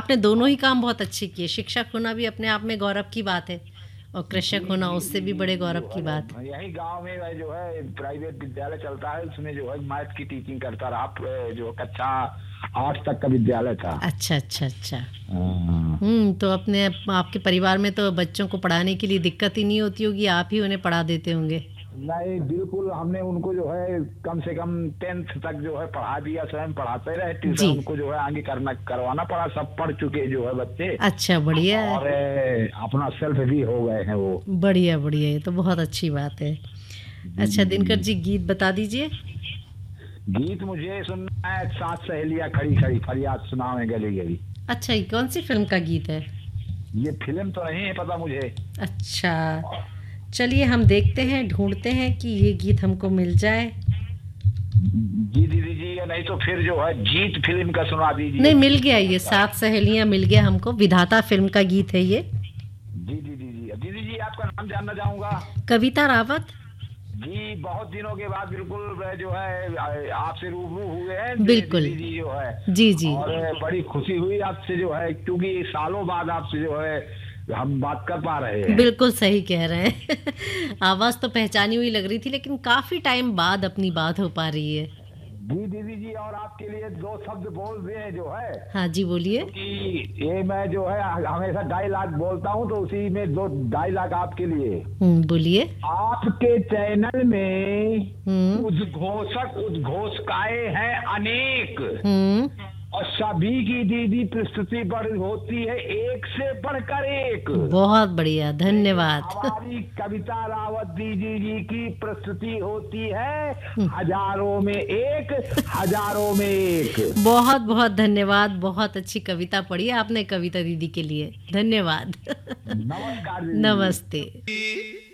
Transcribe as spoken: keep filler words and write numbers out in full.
आपने दोनों ही काम बहुत अच्छे किए, शिक्षक होना भी अपने आप में गौरव की बात है और कृषक होना उससे भी बड़े गौरव की बात है। यही गांव में जो है प्राइवेट विद्यालय चलता है, उसमें जो है मैथ की टीचिंग करता रहा, जो कक्षा आठ तक का विद्यालय था। अच्छा अच्छा अच्छा। हम्म तो अपने आपके परिवार में तो बच्चों को पढ़ाने के लिए दिक्कत ही नहीं होती होगी, आप ही उन्हें पढ़ा देते होंगे। नहीं बिल्कुल, हमने उनको जो है कम से कम टेंथ तक जो है पढ़ा दिया, स्वयं पढ़ाते रहे, ट्यूशन उनको जो है आगे करना करवाना पड़ा, सब पढ़ चुके जो है बच्चे। अच्छा बढ़िया है। और अपना सेल्फ भी हो गए हैं वो। बढ़िया बढ़िया, ये तो बहुत अच्छी बात है। अच्छा दिनकर जी गीत बता दीजिए। गीत मुझे सुनना है सात सहेलियां खड़ी खड़ी फरियाद सुनावे गली गली। अच्छा ये कौन सी फिल्म का गीत है? ये फिल्म तो नहीं है पता मुझे। अच्छा चलिए हम देखते हैं, ढूंढते हैं कि ये गीत हमको मिल जाए। जी दीदी जी, या नहीं तो फिर जो है जीत फिल्म का सुना दीजिए। नहीं मिल गया, ये सात सहेलियां मिल गया हमको, विधाता फिल्म का गीत है ये। जी जी जी जी दीदी जी, आपका नाम जानना चाहूंगा। कविता रावत जी, बहुत दिनों के बाद बिल्कुल जो है आपसे रूबरू हुए हैं। बिल्कुल दीदी जी जो है जी जी, और बड़ी खुशी हुई आपसे जो है, क्योंकि सालों बाद आपसे जो है हम बात कर पा रहे हैं। बिल्कुल सही कह रहे हैं। आवाज़ तो पहचानी हुई लग रही थी, लेकिन काफ़ी टाइम बाद अपनी बात हो पा रही है। जी दीदी जी, और आपके लिए दो शब्द बोल दिए जो है। हाँ जी बोलिए। कि ये मैं जो है हमेशा डायलॉग बोलता हूँ, तो उसी में दो डायलॉग आपके लिए। बोलिए। आपके चैनल में उद्घोषक उद्घोषकाएं हैं अनेक, और सभी की दीदी प्रस्तुति बढ़ होती है एक से बढ़कर एक। बहुत बढ़िया, धन्यवाद। हमारी कविता रावत दीदी जी की प्रस्तुति होती है हजारों में एक, हजारों में एक। बहुत बहुत धन्यवाद, बहुत अच्छी कविता पढ़ी आपने कविता दीदी के लिए, धन्यवाद। नमस्कार। नमस्ते।